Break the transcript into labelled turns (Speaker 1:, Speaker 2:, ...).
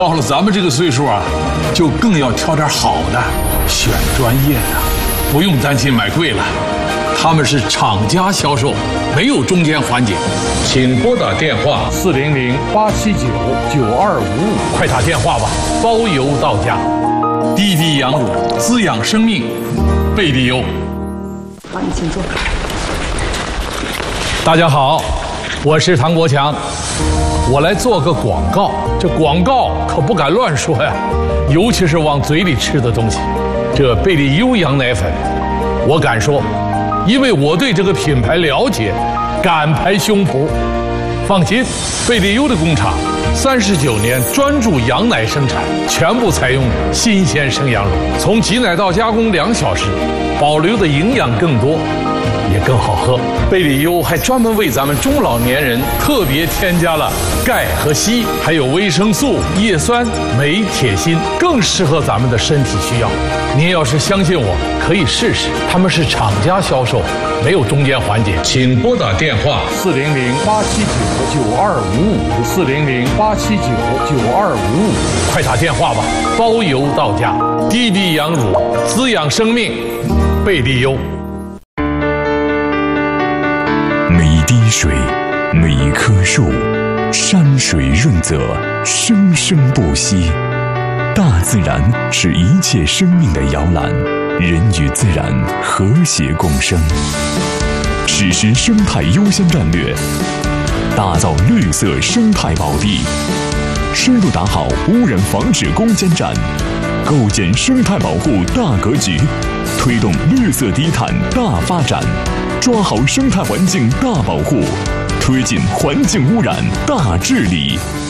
Speaker 1: 到了咱们这个岁数啊，就更要挑点好的，选专业的，不用担心买贵了。他们是厂家销售，没有中间环节。请拨打电话400-879-9255，快打电话吧，包邮到家。滴滴羊乳，滋养生命，贝利优。
Speaker 2: 好，你请坐。
Speaker 1: 大家好，我是唐国强，我来做个广告。这广告可不敢乱说呀，尤其是往嘴里吃的东西。这贝利优羊奶粉，我敢说，因为我对这个品牌了解，敢拍胸脯。放心，贝利优的工厂39年专注羊奶生产，全部采用新鲜生羊乳，从挤奶到加工2小时，保留的营养更多，也更好喝。贝利优还专门为咱们中老年人特别添加了钙和硒，还有维生素、叶酸、镁、铁、锌，更适合咱们的身体需要。您要是相信我，可以试试。他们是厂家销售，没有中间环节。请拨打电话400-879-9255，400-879-9255，快打电话吧，包邮到家。滴滴羊乳，滋养生命，贝利优。
Speaker 3: 每一滴水，每一棵树，山水润泽，生生不息。大自然是一切生命的摇篮，人与自然和谐共生。实施生态优先战略，打造绿色生态宝地，深入打好污染防治攻坚战，构建生态保护大格局，推动绿色低碳大发展，抓好生态环境大保护，推进环境污染大治理。